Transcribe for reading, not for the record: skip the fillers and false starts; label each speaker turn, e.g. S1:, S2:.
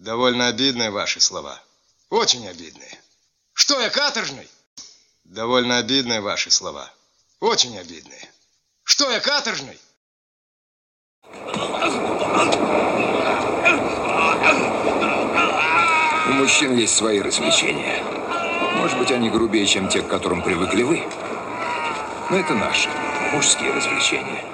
S1: Довольно обидные ваши слова. Очень обидные. Что я, каторжный? Довольно обидные ваши слова. Очень обидные. Что я, каторжный?
S2: У мужчин есть свои развлечения. Может быть, они грубее, чем те, к которым привыкли вы. Но это наши мужские развлечения.